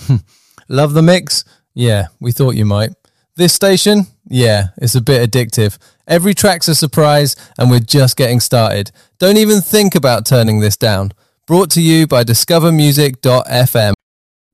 Love the mix? Yeah, we thought you might. This station? Yeah, it's a bit addictive. Every track's a surprise, and we're just getting started. Don't even think about turning this down. Brought to you by discovermusic.fm.